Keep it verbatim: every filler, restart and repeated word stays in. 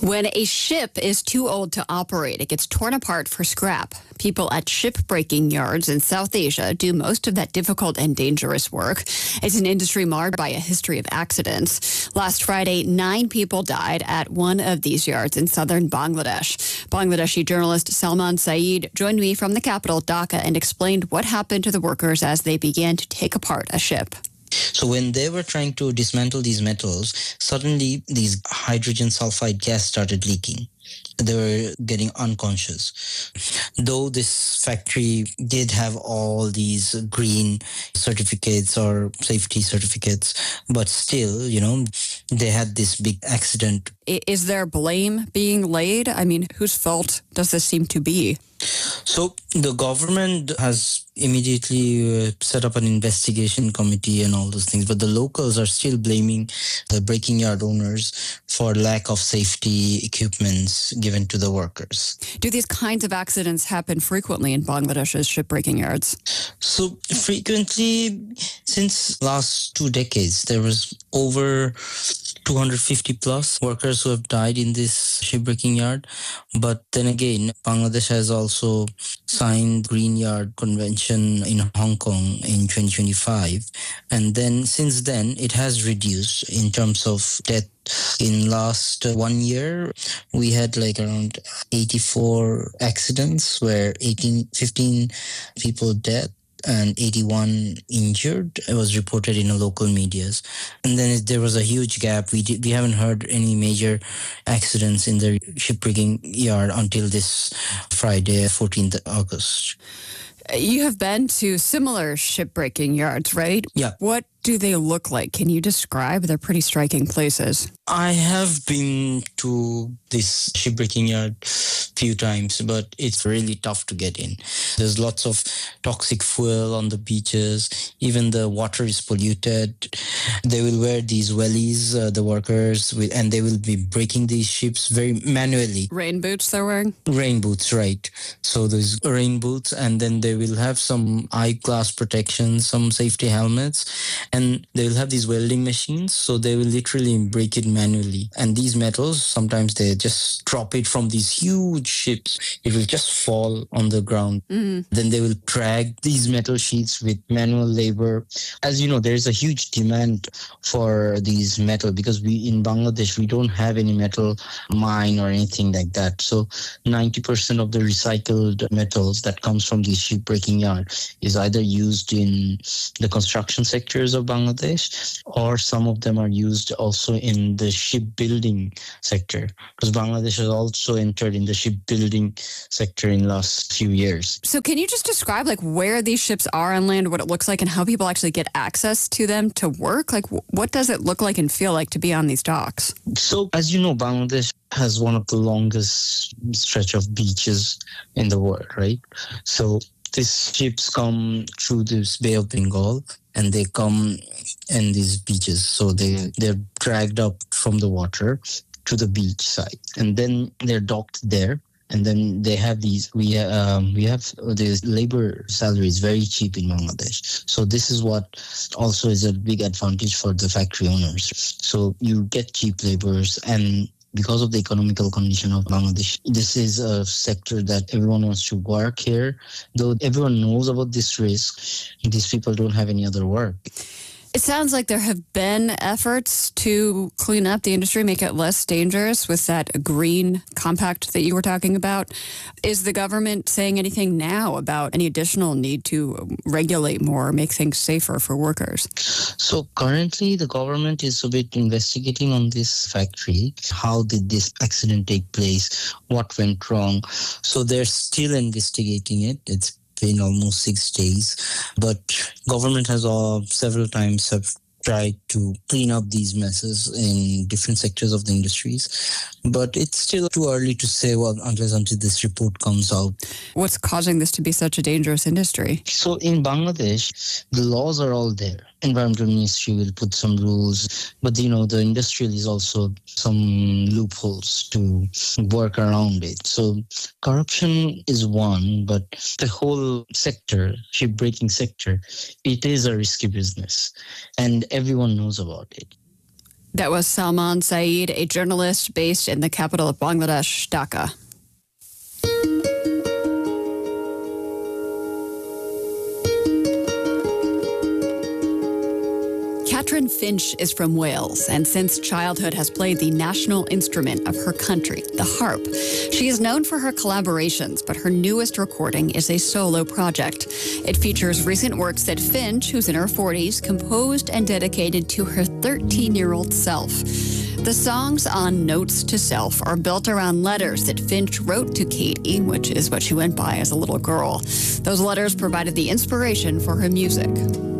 When a ship is too old to operate, it gets torn apart for scrap. People at shipbreaking yards in South Asia do most of that difficult and dangerous work. It's an industry marred by a history of accidents. Last Friday, nine people died at one of these yards in southern Bangladesh. Bangladeshi journalist Salman Saeed joined me from the capital, Dhaka, and explained what happened to the workers as they began to take apart a ship. So when they were trying to dismantle these metals, suddenly these hydrogen sulfide gas started leaking. They were getting unconscious. Though this factory did have all these green certificates or safety certificates, but still, you know, they had this big accident. Is there blame being laid? I mean, whose fault does this seem to be? So the government has immediately uh, set up an investigation committee and all those things, but the locals are still blaming the breaking yard owners for lack of safety equipments given to the workers. Do these kinds of accidents happen frequently in Bangladesh's shipbreaking yards? So frequently, since last two decades, there was over two hundred fifty plus workers who have died in this shipbreaking yard. But then again, Bangladesh has also signed Green Yard Convention in Hong Kong in twenty twenty-five. And then since then, it has reduced in terms of death. In last one year, we had like around eighty-four accidents where eighteen, fifteen people dead and eighty-one injured. It was reported in the local medias. And then there was a huge gap. We did, we haven't heard any major accidents in the shipbreaking yard until this Friday, fourteenth of August. You have been to similar shipbreaking yards, right? Yeah. What do they look like? Can you describe? They're pretty striking places. I have been to this shipbreaking yard a few times, but it's really tough to get in. There's lots of toxic fuel on the beaches. Even the water is polluted. They will wear these wellies, uh, the workers, will, and they will be breaking these ships very manually. Rain boots they're wearing? Rain boots, right. So there's rain boots, and then they will have some eyeglass protection, some safety helmets, and they will have these welding machines, so they will literally break it manually. And these metals, sometimes they just drop it from these huge ships. It will just fall on the ground. Mm. Then they will drag these metal sheets with manual labor. As you know, there is a huge demand for these metal because we in Bangladesh, we don't have any metal mine or anything like that. So ninety percent of the recycled metals that comes from these shipbreaking yard is either used in the construction sectors of Bangladesh, or some of them are used also in the shipbuilding sector, because Bangladesh has also entered in the shipbuilding sector in the last few years. So can you just describe like where these ships are on land, what it looks like, and how people actually get access to them to work? Like what does it look like and feel like to be on these docks? So as you know, Bangladesh has one of the longest stretch of beaches in the world, right? So these ships come through this Bay of Bengal, and they come in these beaches. So they, they're dragged up from the water to the beach side. And then they're docked there. And then they have these, we, um, we have this labor salary is very cheap in Bangladesh. So this is what also is a big advantage for the factory owners. So you get cheap laborers, and because of the economical condition of Bangladesh, this is a sector that everyone wants to work here. Though everyone knows about this risk, these people don't have any other work. It sounds like there have been efforts to clean up the industry, make it less dangerous with that green compact that you were talking about. Is the government saying anything now about any additional need to regulate more, make things safer for workers? So currently the government is a bit investigating on this factory. How did this accident take place? What went wrong? So they're still investigating it. It's been almost six days, but government has uh, several times have tried to clean up these messes in different sectors of the industries, but it's still too early to say, well, unless until this report comes out. What's causing this to be such a dangerous industry? So in Bangladesh, the laws are all there. Environmental Ministry will put some rules, but you know, the industrial is also some loopholes to work around it. So corruption is one, but the whole sector, shipbreaking sector, it is a risky business, and everyone knows about it. That was Salman Saeed, a journalist based in the capital of Bangladesh, Dhaka. Catherine Finch is from Wales and since childhood has played the national instrument of her country, the harp. She is known for her collaborations, but her newest recording is a solo project. It features recent works that Finch, who's in her forties, composed and dedicated to her thirteen-year-old self. The songs on Notes to Self are built around letters that Finch wrote to Katie, which is what she went by as a little girl. Those letters provided the inspiration for her music.